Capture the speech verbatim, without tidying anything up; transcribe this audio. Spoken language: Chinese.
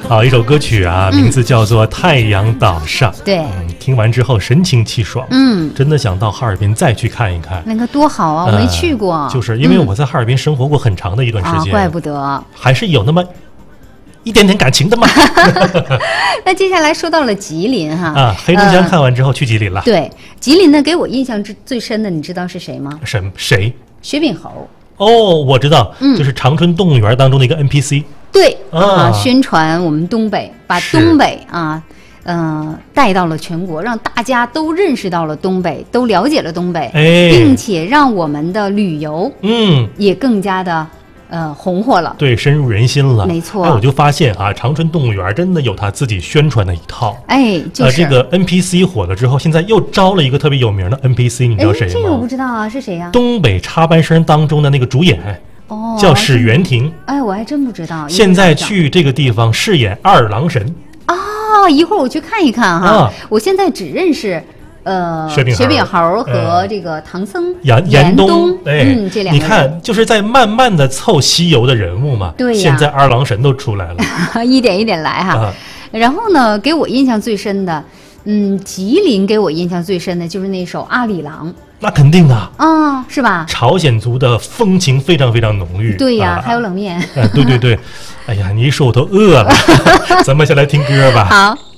好，一首歌曲啊，名字叫做《太阳岛上》。 对、 嗯，听完之后神清气爽， 嗯， 真的想到哈尔滨再去看一看。 那个多好啊，我没去过。 呃、就是因为我在哈尔滨生活过很长的一段时间， 嗯啊、怪不得， 还是有那么一点点感情的嘛。 那接下来说到了吉林哈， 啊，黑龙江看完之后去吉林了。 呃、对，吉林呢，给我印象最深的，你知道是谁吗？ 什谁？ 薛炳侯。 哦，我知道， 嗯， 就是长春动物园当中的一个 N P C。 对啊， 啊，宣传我们东北，把东北啊，呃，带到了全国，让大家都认识到了东北，都了解了东北， 哎， 并且让我们的旅游， 嗯， 也更加的。呃，红火了， 对，深入人心了， 没错。 哎，我就发现啊，长春动物园真的有他自己宣传的一套。 哎，就是、 呃、这个 N P C 火了之后，现在又招了一个特别有名的 N P C， 你知道谁吗？ 这个我不知道啊，是谁呀、啊？ 东北插班生当中的那个主演， 哦， 叫史元廷。 哎，我还真不知道。 现在去这个地方饰演二郎神。 哦，一会儿我去看一看哈。 啊、 我现在只认识。呃， 薛炳侯和这个唐僧、 严严冬，哎， 嗯，这两个你看，就是在慢慢的凑西游的人物嘛。 对呀， 现在二郎神都出来了， 一点一点来哈。 啊、 然后呢，给我印象最深的，嗯，吉林给我印象最深的就是那首《阿里郎》。 那肯定的啊、 哦，是吧？ 朝鲜族的风情非常非常浓郁。 对呀、 啊， 还有冷面。 哎，对对对，哎呀，你一说我都饿了，咱们先来听歌吧。 好。